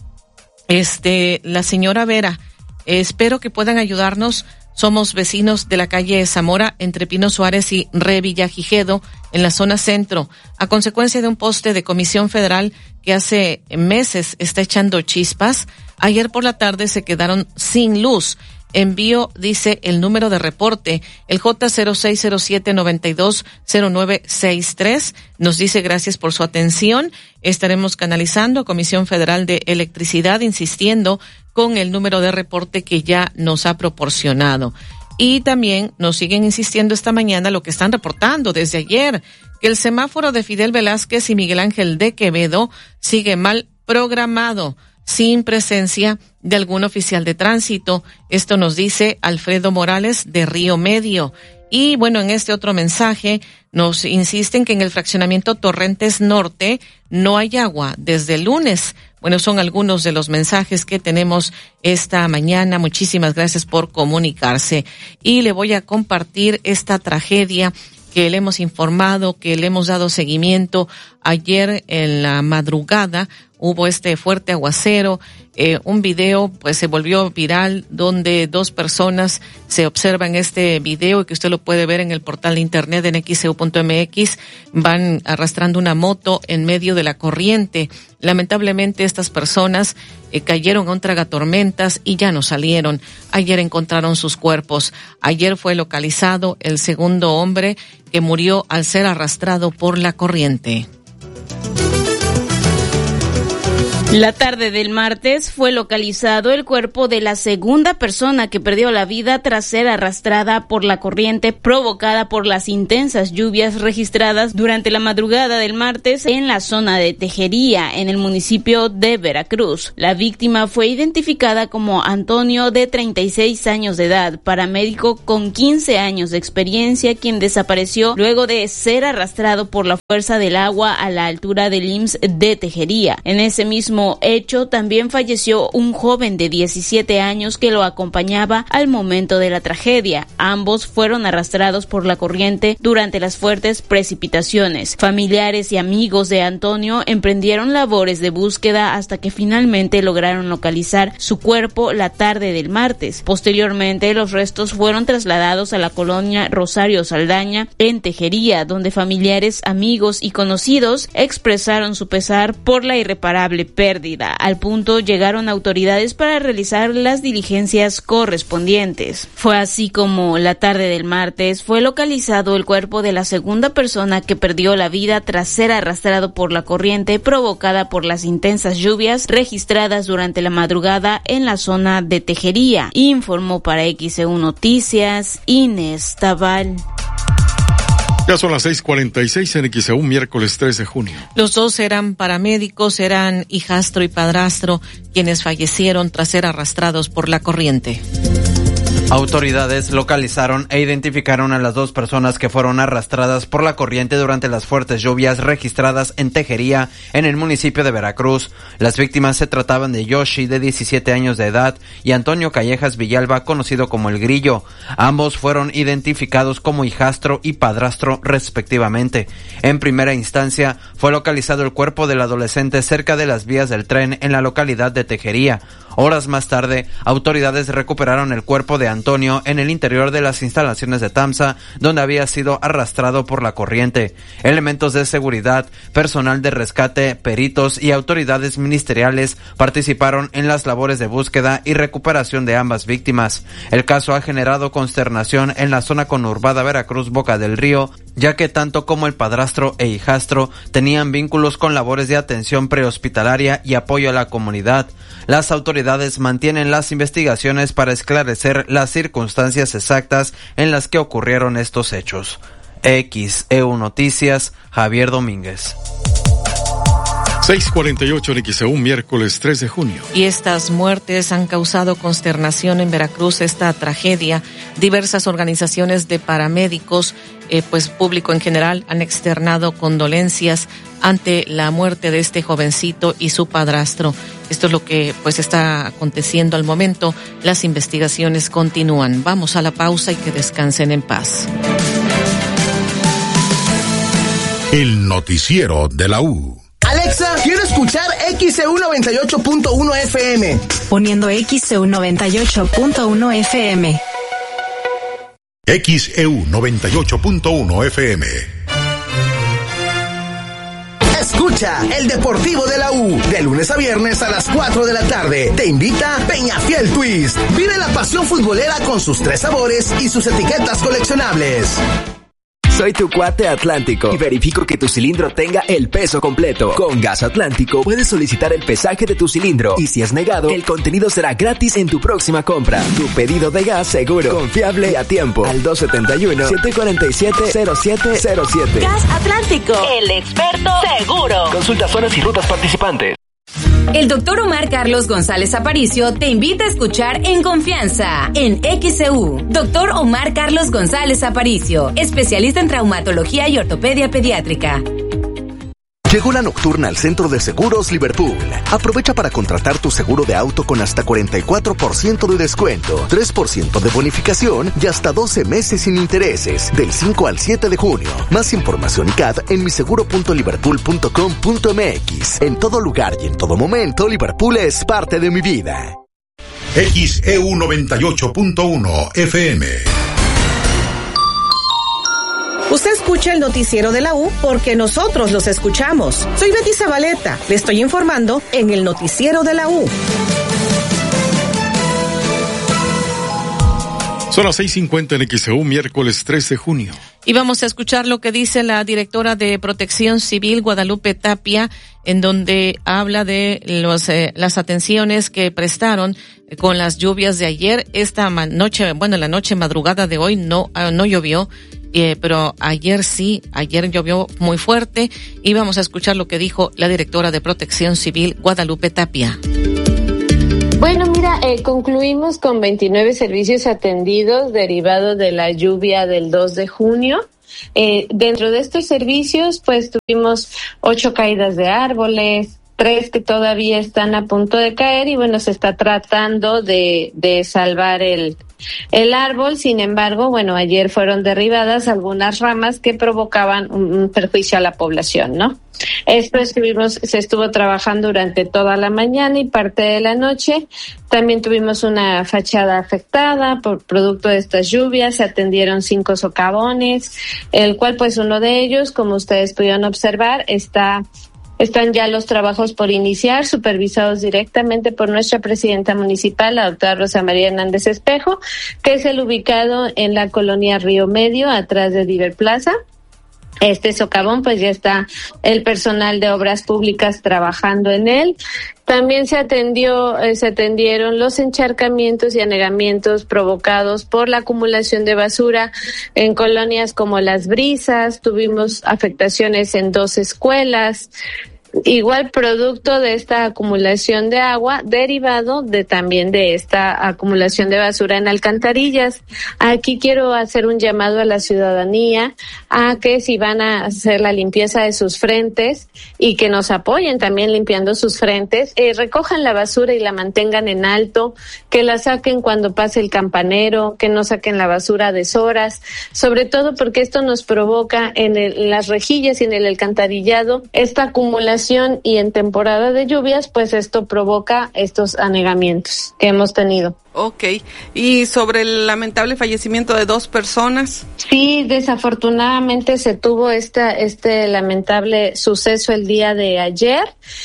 este, la señora Vera, eh, espero que puedan ayudarnos. Somos vecinos de la calle Zamora, entre Pino Suárez y Re Villagigedo, en la zona centro, a consecuencia de un poste de Comisión Federal que hace meses está echando chispas. Ayer por la tarde se quedaron sin luz. Envío, dice, el número de reporte, el J cero seis cero siete nueve dos cero nueve seis tres. Nos dice gracias por su atención. Estaremos canalizando a Comisión Federal de Electricidad, insistiendo con el número de reporte que ya nos ha proporcionado. Y también nos siguen insistiendo esta mañana lo que están reportando desde ayer, que el semáforo de Fidel Velázquez y Miguel Ángel de Quevedo sigue mal programado, sin presencia de algún oficial de tránsito. Esto nos dice Alfredo Morales de Río Medio. Y bueno, en este otro mensaje nos insisten que en el fraccionamiento Torrentes Norte no hay agua desde el lunes. Bueno, son algunos de los mensajes que tenemos esta mañana. Muchísimas gracias por comunicarse. Y le voy a compartir esta tragedia que le hemos informado, que le hemos dado seguimiento. Ayer en la madrugada hubo este fuerte aguacero, eh, un video pues se volvió viral donde dos personas se observan este video, y que usted lo puede ver en el portal de internet en x e u punto m x, van arrastrando una moto en medio de la corriente. Lamentablemente estas personas eh, cayeron a un tragatormentas y ya no salieron. Ayer encontraron sus cuerpos. Ayer fue localizado el segundo hombre que murió al ser arrastrado por la corriente. La tarde del martes fue localizado el cuerpo de la segunda persona que perdió la vida tras ser arrastrada por la corriente provocada por las intensas lluvias registradas durante la madrugada del martes en la zona de Tejería, en el municipio de Veracruz. La víctima fue identificada como Antonio, de treinta y seis años de edad, paramédico con quince años de experiencia, quien desapareció luego de ser arrastrado por la fuerza del agua a la altura del I M S S de Tejería. En ese mismo hecho, también falleció un joven de diecisiete años que lo acompañaba al momento de la tragedia. Ambos fueron arrastrados por la corriente durante las fuertes precipitaciones. Familiares y amigos de Antonio emprendieron labores de búsqueda hasta que finalmente lograron localizar su cuerpo la tarde del martes. Posteriormente, los restos fueron trasladados a la colonia Rosario Saldaña en Tejería, donde familiares, amigos y conocidos expresaron su pesar por la irreparable pérdida. Al punto llegaron autoridades para realizar las diligencias correspondientes. Fue así como la tarde del martes fue localizado el cuerpo de la segunda persona que perdió la vida tras ser arrastrado por la corriente provocada por las intensas lluvias registradas durante la madrugada en la zona de Tejería. Informó para X E U Noticias Inés Tabal. Ya son las seis cuarenta y seis en X E U, miércoles tres de junio. Los dos eran paramédicos, eran hijastro y padrastro, quienes fallecieron tras ser arrastrados por la corriente. Autoridades localizaron e identificaron a las dos personas que fueron arrastradas por la corriente durante las fuertes lluvias registradas en Tejería, en el municipio de Veracruz. Las víctimas se trataban de Yoshi, de diecisiete años de edad, y Antonio Callejas Villalba, conocido como El Grillo. Ambos fueron identificados como hijastro y padrastro respectivamente. En primera instancia, fue localizado el cuerpo del adolescente cerca de las vías del tren en la localidad de Tejería. Horas más tarde, autoridades recuperaron el cuerpo de Antonio en el interior de las instalaciones de TAMSA, donde había sido arrastrado por la corriente. Elementos de seguridad, personal de rescate, peritos y autoridades ministeriales participaron en las labores de búsqueda y recuperación de ambas víctimas. El caso ha generado consternación en la zona conurbada Veracruz Boca del Río, ya que tanto como el padrastro e hijastro tenían vínculos con labores de atención prehospitalaria y apoyo a la comunidad. Las autoridades mantienen las investigaciones para esclarecer las circunstancias exactas en las que ocurrieron estos hechos. X E U Noticias, Javier Domínguez. seis cuarenta y ocho en X E U, miércoles tres de junio. Y estas muertes han causado consternación en Veracruz, esta tragedia. Diversas organizaciones de paramédicos, eh, pues público en general, han externado condolencias ante la muerte de este jovencito y su padrastro. Esto es lo que pues está aconteciendo al momento. Las investigaciones continúan. Vamos a la pausa y que descansen en paz. El noticiero de la U. Alexa, quiero escuchar X E U noventa y ocho punto uno F M. Poniendo X E U noventa y ocho punto uno F M. X E U noventa y ocho punto uno F M. Escucha el Deportivo de la U, de lunes a viernes a las cuatro de la tarde. Te invita Peñafiel Twist. Vive la pasión futbolera con sus tres sabores y sus etiquetas coleccionables. Soy tu cuate Atlántico y verifico que tu cilindro tenga el peso completo. Con Gas Atlántico puedes solicitar el pesaje de tu cilindro y si es negado, el contenido será gratis en tu próxima compra. Tu pedido de gas seguro, confiable y a tiempo. Al dos siete uno, siete cuatro siete, cero siete cero siete. Gas Atlántico, el experto seguro. Consulta zonas y rutas participantes. El doctor Omar Carlos González Aparicio te invita a escuchar En Confianza, en X E U. Doctor Omar Carlos González Aparicio, especialista en traumatología y ortopedia pediátrica. Llegó la nocturna al Centro de Seguros Liverpool. Aprovecha para contratar tu seguro de auto con hasta cuarenta y cuatro por ciento de descuento, tres por ciento de bonificación y hasta doce meses sin intereses, del cinco al siete de junio. Más información y C A D en miseguro punto liverpool punto com punto m x. En todo lugar y en todo momento, Liverpool es parte de mi vida. X E U noventa y ocho punto uno F M. Usted escucha el noticiero de la U porque nosotros los escuchamos. Soy Betty Zabaleta. Le estoy informando en el noticiero de la U. Son las seis cincuenta en X E U, miércoles tres de junio. Y vamos a escuchar lo que dice la directora de Protección Civil, Guadalupe Tapia, en donde habla de los eh, las atenciones que prestaron con las lluvias de ayer. Esta noche, bueno, la noche madrugada de hoy no uh, no llovió, eh, pero ayer sí, ayer llovió muy fuerte. Y vamos a escuchar lo que dijo la directora de Protección Civil, Guadalupe Tapia. Bueno, mira, eh, concluimos con veintinueve servicios atendidos derivados de la lluvia del dos de junio. Eh, dentro de estos servicios, pues tuvimos ocho caídas de árboles, tres que todavía están a punto de caer y bueno, se está tratando de, de salvar el, el árbol. Sin embargo, bueno, ayer fueron derribadas algunas ramas que provocaban un, un perjuicio a la población, ¿no? Esto estuvimos, se estuvo trabajando durante toda la mañana y parte de la noche. También tuvimos una fachada afectada por producto de estas lluvias. Se atendieron cinco socavones, el cual pues uno de ellos, como ustedes pudieron observar, está Están ya los trabajos por iniciar, supervisados directamente por nuestra presidenta municipal, la doctora Rosa María Hernández Espejo, que es el ubicado en la colonia Río Medio, atrás de Diver Plaza. Este socavón, pues ya está el personal de obras públicas trabajando en él. También se atendió, eh, se atendieron los encharcamientos y anegamientos provocados por la acumulación de basura en colonias como Las Brisas. Tuvimos afectaciones en dos escuelas. Igual producto de esta acumulación de agua, derivado de también de esta acumulación de basura en alcantarillas. Aquí quiero hacer un llamado a la ciudadanía a que si van a hacer la limpieza de sus frentes y que nos apoyen también limpiando sus frentes, eh, recojan la basura y la mantengan en alto, que la saquen cuando pase el campanero, que no saquen la basura a deshoras, sobre todo porque esto nos provoca en, el, en las rejillas y en el alcantarillado esta acumulación, y en temporada de lluvias pues esto provoca estos anegamientos que hemos tenido. Ok, y sobre el lamentable fallecimiento de dos personas. Sí, desafortunadamente se tuvo esta, este lamentable suceso el día de ayer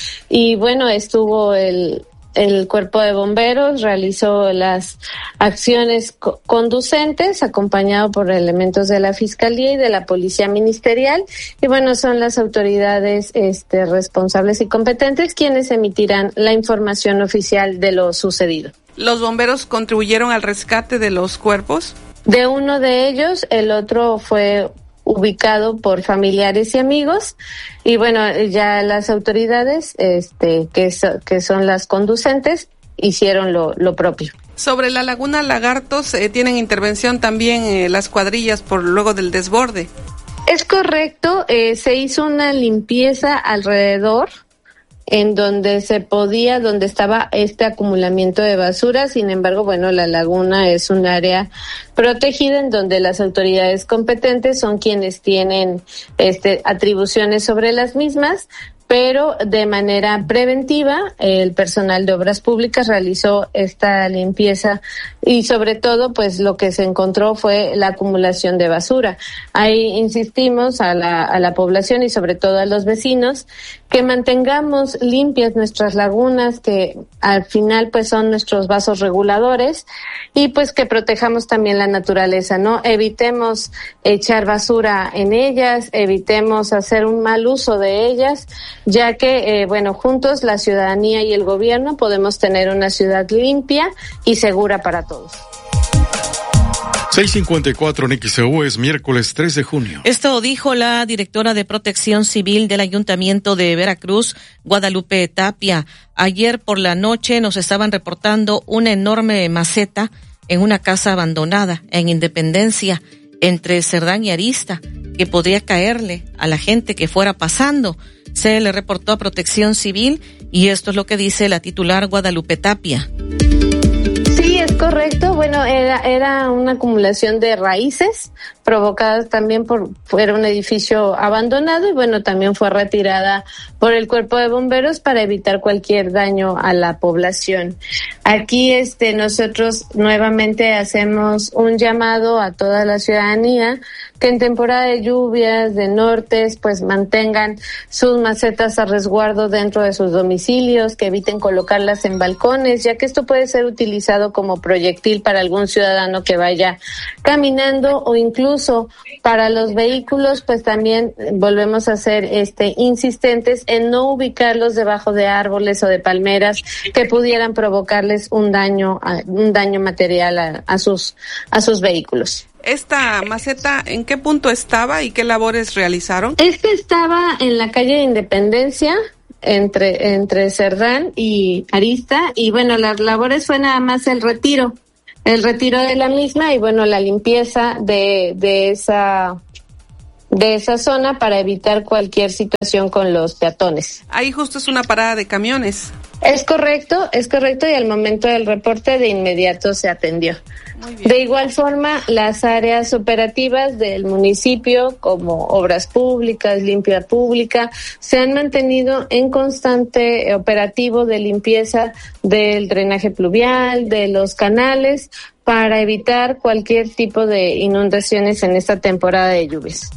y bueno, estuvo el El cuerpo de bomberos, realizó las acciones co- conducentes, acompañado por elementos de la Fiscalía y de la Policía Ministerial. Y bueno, son las autoridades este, responsables y competentes quienes emitirán la información oficial de lo sucedido. ¿Los bomberos contribuyeron al rescate de los cuerpos? De uno de ellos, el otro fue ubicado por familiares y amigos y bueno, ya las autoridades este que, so, que son las conducentes hicieron lo, lo propio. Sobre la laguna Lagartos, eh, tienen intervención también eh, las cuadrillas por luego del desborde. Es correcto, eh, se hizo una limpieza alrededor en donde se podía, donde estaba este acumulamiento de basura. Sin embargo, bueno, la laguna es un área protegida en donde las autoridades competentes son quienes tienen este atribuciones sobre las mismas, pero de manera preventiva el personal de obras públicas realizó esta limpieza y sobre todo pues lo que se encontró fue la acumulación de basura. Ahí insistimos a la, a la población y sobre todo a los vecinos que mantengamos limpias nuestras lagunas, que al final pues son nuestros vasos reguladores y pues que protejamos también la naturaleza, ¿no? Evitemos echar basura en ellas, evitemos hacer un mal uso de ellas, ya que, eh, bueno, juntos la ciudadanía y el gobierno podemos tener una ciudad limpia y segura para todos. seis cincuenta y cuatro en X E U, es miércoles tres de junio. Esto dijo la directora de Protección Civil del Ayuntamiento de Veracruz, Guadalupe Tapia. Ayer por la noche nos estaban reportando una enorme maceta en una casa abandonada en Independencia, entre Cerdán y Arista, que podría caerle a la gente que fuera pasando. Se le reportó a Protección Civil y esto es lo que dice la titular Guadalupe Tapia. Sí, es correcto. Bueno, era, era una acumulación de raíces provocadas también por, era un edificio abandonado y bueno, también fue retirada por el cuerpo de bomberos para evitar cualquier daño a la población. Aquí, este, nosotros nuevamente hacemos un llamado a toda la ciudadanía que en temporada de lluvias, de nortes, pues mantengan sus macetas a resguardo dentro de sus domicilios, que eviten colocarlas en balcones, ya que esto puede ser utilizado como proyectil para algún ciudadano que vaya caminando, o incluso para los vehículos, pues también volvemos a ser este insistentes en no ubicarlos debajo de árboles o de palmeras que pudieran provocarles un daño, un daño material a, a sus a sus vehículos. ¿Esta maceta en qué punto estaba y qué labores realizaron? Este estaba en la calle de Independencia, entre entre Cerdán y Arista, y bueno, las labores fue nada más el retiro, el retiro de la misma y bueno, la limpieza de de esa de esa zona para evitar cualquier situación con los peatones. Ahí justo es una parada de camiones. Es correcto, es correcto, y al momento del reporte de inmediato se atendió. De igual forma, las áreas operativas del municipio, como obras públicas, limpia pública, se han mantenido en constante operativo de limpieza del drenaje pluvial, de los canales, para evitar cualquier tipo de inundaciones en esta temporada de lluvias.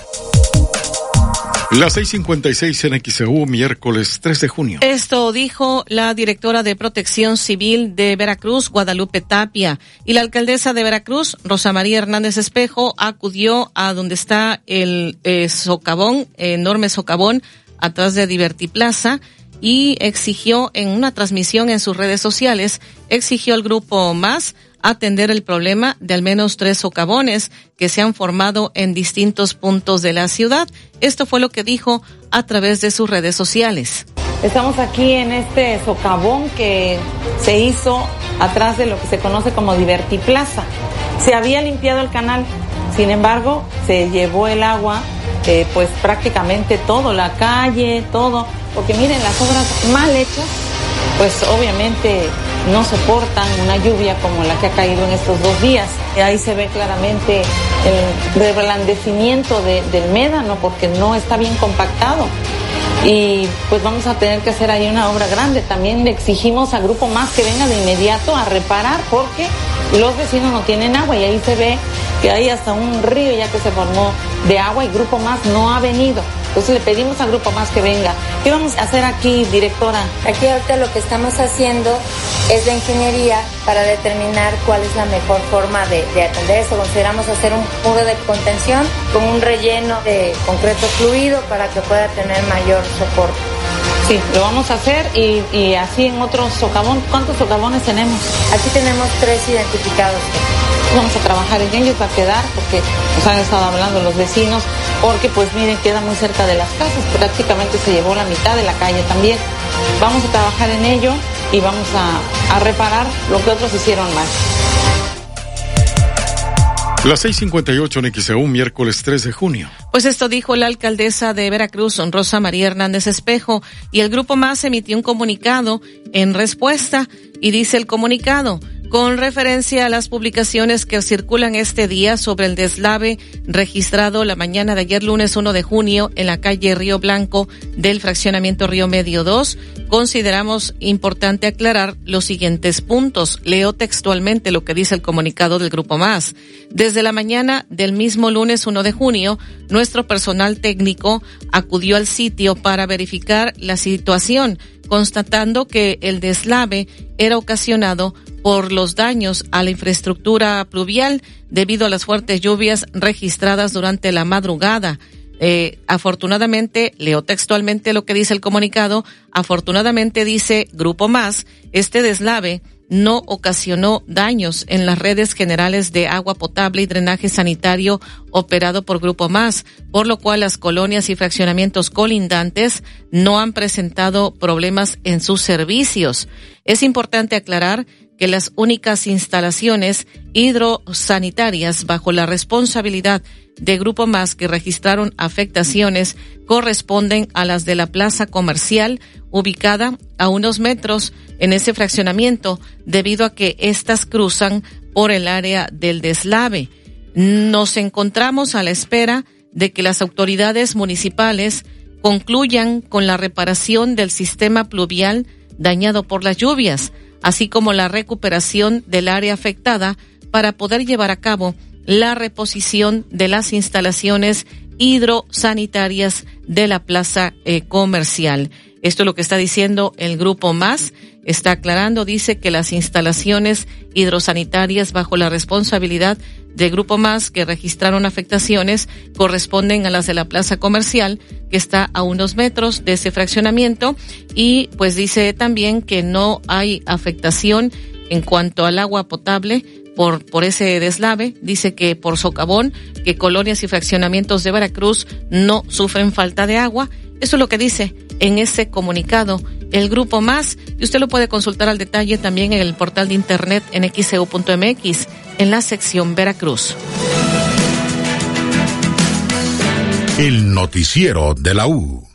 Las seis cincuenta y seis en X E U, miércoles tres de junio. Esto dijo la directora de Protección Civil de Veracruz, Guadalupe Tapia, y la alcaldesa de Veracruz, Rosa María Hernández Espejo, acudió a donde está el eh, socavón, eh, enorme socavón, atrás de Divertiplaza, y exigió en una transmisión en sus redes sociales, exigió al Grupo Más atender el problema de al menos tres socavones que se han formado en distintos puntos de la ciudad. Esto fue lo que dijo a través de sus redes sociales. Estamos aquí en este socavón que se hizo atrás de lo que se conoce como Divertiplaza. Se había limpiado el canal, sin embargo, se llevó el agua, eh, pues prácticamente todo, la calle, todo, porque miren, las obras mal hechas, pues obviamente no soportan una lluvia como la que ha caído en estos dos días. Ahí se ve claramente el reblandecimiento de, del médano porque no está bien compactado. Y pues vamos a tener que hacer ahí una obra grande. También le exigimos al Grupo Más que venga de inmediato a reparar porque los vecinos no tienen agua y ahí se ve que hay hasta un río ya que se formó de agua y Grupo Más no ha venido. Entonces le pedimos al Grupo Más que venga. ¿Qué vamos a hacer aquí, directora? Aquí ahorita lo que estamos haciendo es la ingeniería para determinar cuál es la mejor forma de, de atender esto. Consideramos hacer un muro de contención con un relleno de concreto fluido para que pueda tener mayor soporte. Sí, lo vamos a hacer y, y así en otros socavones. ¿Cuántos socavones tenemos? Aquí tenemos tres identificados. Vamos a trabajar en ellos, va a quedar, porque nos han estado hablando los vecinos, porque pues miren, queda muy cerca de las casas, prácticamente se llevó la mitad de la calle también. Vamos a trabajar en ello y vamos a, a reparar lo que otros hicieron mal. Las seis cincuenta y ocho en X E U, miércoles tres de junio. Pues esto dijo la alcaldesa de Veracruz, Rosa María Hernández Espejo, y el Grupo Más emitió un comunicado en respuesta, y dice el comunicado: con referencia a las publicaciones que circulan este día sobre el deslave registrado la mañana de ayer lunes uno de junio en la calle Río Blanco del fraccionamiento Río Medio dos, consideramos importante aclarar los siguientes puntos. Leo textualmente lo que dice el comunicado del Grupo Más. Desde la mañana del mismo lunes uno de junio, nuestro personal técnico acudió al sitio para verificar la situación, constatando que el deslave era ocasionado por los daños a la infraestructura pluvial debido a las fuertes lluvias registradas durante la madrugada. Eh, afortunadamente, leo textualmente lo que dice el comunicado, afortunadamente dice Grupo Más, este deslave no ocasionó daños en las redes generales de agua potable y drenaje sanitario operado por Grupo Más, por lo cual las colonias y fraccionamientos colindantes no han presentado problemas en sus servicios. Es importante aclarar que las únicas instalaciones hidrosanitarias bajo la responsabilidad de Grupo Más que registraron afectaciones corresponden a las de la plaza comercial ubicada a unos metros en ese fraccionamiento debido a que éstas cruzan por el área del deslave. Nos encontramos a la espera de que las autoridades municipales concluyan con la reparación del sistema pluvial dañado por las lluvias, así como la recuperación del área afectada para poder llevar a cabo la reposición de las instalaciones hidrosanitarias de la plaza eh, comercial. Esto es lo que está diciendo el Grupo Más. está aclarando, dice que las instalaciones hidrosanitarias bajo la responsabilidad de Grupo Más que registraron afectaciones corresponden a las de la plaza comercial, que está a unos metros de ese fraccionamiento, y pues dice también que no hay afectación en cuanto al agua potable por por ese deslave. Dice que por socavón, que colonias y fraccionamientos de Veracruz no sufren falta de agua. Eso es lo que dice en ese comunicado el Grupo Más, y usted lo puede consultar al detalle también en el portal de internet en equis e u punto eme equis, en la sección Veracruz. El noticiero de la U.